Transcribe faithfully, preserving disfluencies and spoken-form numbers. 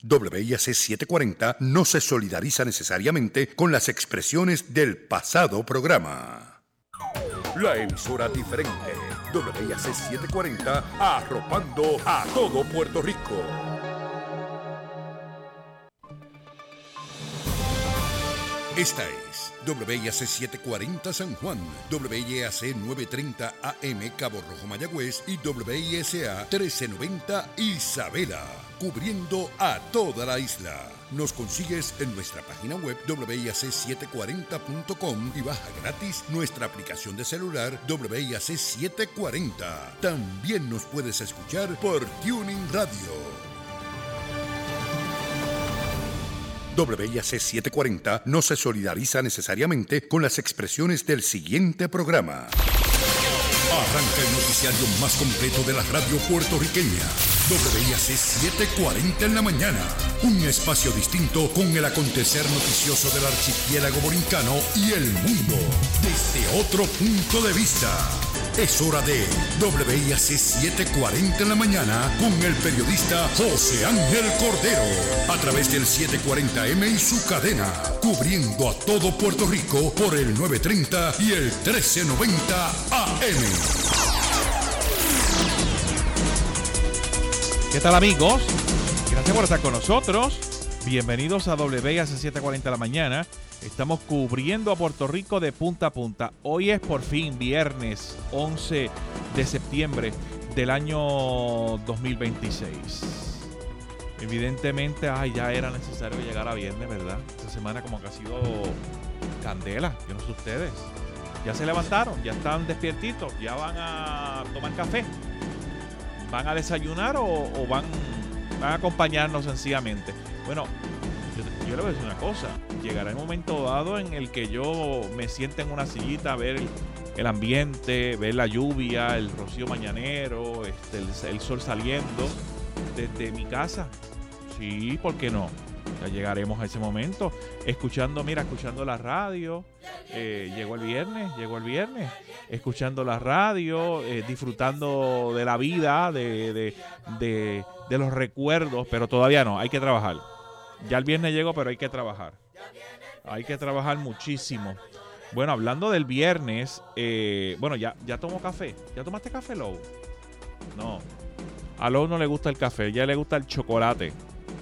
W I A C setecientos cuarenta no se solidariza necesariamente con las expresiones del pasado programa. La emisora diferente. W I A C setecientos cuarenta, arropando a todo Puerto Rico. Esta es W I A C setecientos cuarenta San Juan, W I A C novecientos treinta A M Cabo Rojo Mayagüez y W I S A trece noventa Isabela, cubriendo a toda la isla. Nos consigues en nuestra página web W I A C setecientos cuarenta punto com y baja gratis nuestra aplicación de celular W I A C setecientos cuarenta. También nos puedes escuchar por Tuning Radio. W I A C setecientos cuarenta no se solidariza necesariamente con las expresiones del siguiente programa. Arranca el noticiario más completo de la radio puertorriqueña. W I A C setecientos cuarenta en la mañana. Un espacio distinto con el acontecer noticioso del archipiélago borincano y el mundo desde otro punto de vista. Es hora de W I A C setecientos cuarenta en la mañana con el periodista José Ángel Cordero a través del setecientos cuarenta eme y su cadena, cubriendo a todo Puerto Rico por el novecientos treinta y el trece noventa A M. ¿Qué tal, amigos? Gracias por estar con nosotros. Bienvenidos a W I A C setecientos cuarenta en la mañana. Estamos cubriendo a Puerto Rico de punta a punta. Hoy es por fin viernes once de septiembre del año dos mil veintiséis. Evidentemente, ay, ya era necesario llegar a viernes, ¿verdad? Esta semana como que ha sido candela, yo no sé ustedes. Ya se levantaron, ya están despiertitos, ya van a tomar café. ¿Van a desayunar o, o van, van a acompañarnos sencillamente? Bueno, yo, yo le voy a decir una cosa. Llegará el momento dado en el que yo me siente en una sillita a ver el, el ambiente, ver la lluvia, el rocío mañanero, este, el, el sol saliendo desde mi casa. Sí, ¿por qué no? Ya llegaremos a ese momento. Escuchando, mira, escuchando la radio. Eh, llegó el viernes, llegó el viernes. Escuchando la radio, eh, disfrutando de la vida, de, de, de, de los recuerdos, pero todavía no, hay que trabajar. Ya el viernes llegó, pero hay que trabajar. Hay que trabajar muchísimo. Bueno, hablando del viernes, eh, bueno, ya, ya tomó café. ¿Ya tomaste café, Lou? No. A Lou no le gusta el café, ya le gusta el chocolate.